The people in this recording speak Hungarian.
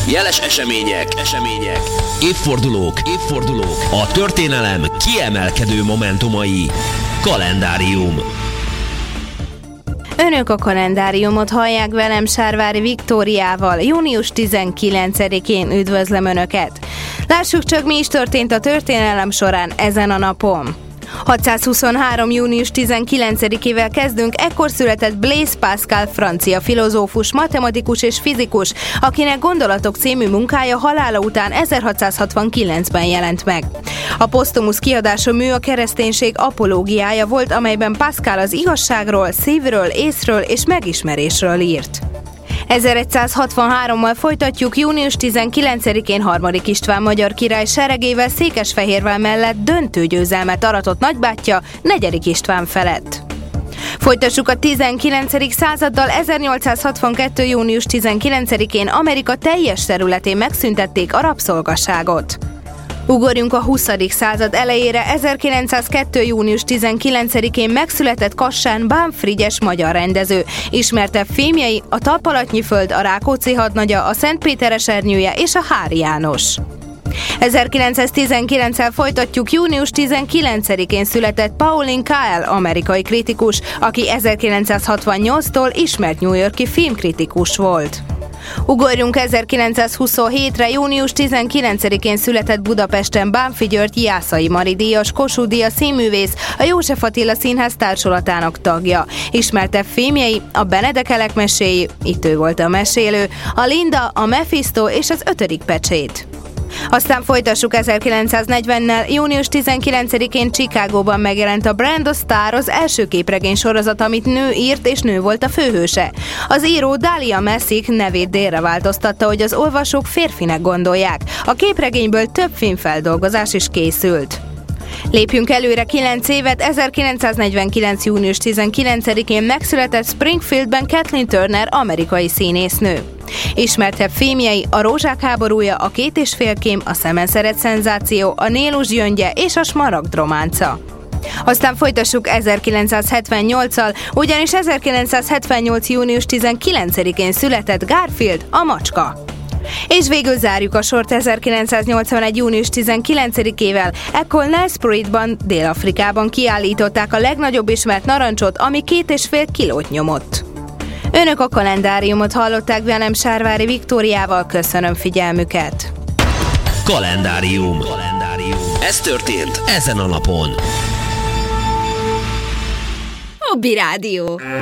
Jeles események, évfordulók, a történelem kiemelkedő momentumai. Kalendárium. Önök a kalendáriumot hallják, velem Sárvári Viktóriával. Június 19-én üdvözlöm Önöket. Lássuk csak, mi is történt a történelem során ezen a napon. 623. június 19-ével kezdünk, ekkor született Blaise Pascal, francia filozófus, matematikus és fizikus, akinek Gondolatok című munkája halála után 1669-ben jelent meg. A posztumusz kiadású mű a kereszténység apológiája volt, amelyben Pascal az igazságról, szívről, észről és megismerésről írt. 1163-mal folytatjuk, június 19-én Harmadik István magyar király seregével Székesfehérvár mellett döntő győzelmet aratott nagybátyja, Negyedik István felett. Folytassuk a 19. századdal, 1862. június 19-én Amerika teljes területén megszüntették a rabszolgaságot. Ugorjunk a 20. század elejére, 1902. június 19-én megszületett Kassán Bán Frigyes magyar rendező. Ismertebb filmjei a Talpalatnyi föld, a Rákóczi hadnagya, a Szentpéteresernyője és a Hári János. 1919-el folytatjuk, június 19-én született Pauline Kael, amerikai kritikus, aki 1968-tól ismert New York-i filmkritikus volt. Ugorjunk 1927-re, június 19-én született Budapesten Bánffy György Jászai Mari díjas, Kossuth Díjas színművész, a József Attila Színház társulatának tagja. Ismertebb filmjei a Benedekelek meséi, itt ő volt a mesélő, a Linda, a Mephisto és az 5. pecsét. Aztán folytassuk 1940-nel, június 19-én Chicagóban megjelent a Brand of Star, az első képregény sorozat, amit nő írt, és nő volt a főhőse. Az író Dahlia Messick nevét délre változtatta, hogy az olvasók férfinek gondolják. A képregényből több filmfeldolgozás is készült. Lépjünk előre 9 évet, 1949. június 19-én megszületett Springfieldben Kathleen Turner, amerikai színésznő. Ismertebb filmjei a Rózsák háborúja, a 2,5 kém, a Szemen szeret szenzáció, a Nélus gyöngye és a Smaragd románca. Aztán folytassuk 1978-al, ugyanis 1978. június 19-én született Garfield, a macska. És végül zárjuk a sort 1981. június 19-ével, ekkor Nelspruitban, Dél-Afrikában kiállították a legnagyobb ismert narancsot, ami 2,5 kilót nyomott. Önök a kalendáriumot hallották, velem Sárvári Viktóriával, köszönöm figyelmüket. Kalendárium. Ez történt ezen a napon. Hobby Rádió.